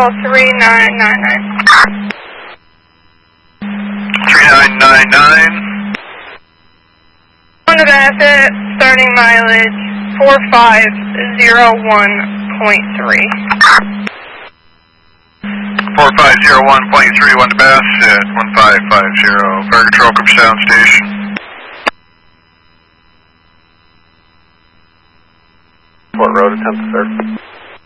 3999. 3999. Honda Bassett, starting mileage 4501.3. 4501.3, 1 to Bassett, 1550. Fire control, come sound station. Port Road, attempt to serve.